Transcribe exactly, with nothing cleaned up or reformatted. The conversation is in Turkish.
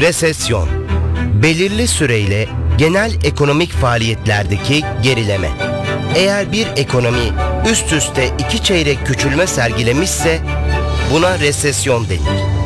Resesyon, belirli süreyle genel ekonomik faaliyetlerdeki gerileme. Eğer bir ekonomi üst üste iki çeyrek küçülme sergilemişse buna resesyon denir.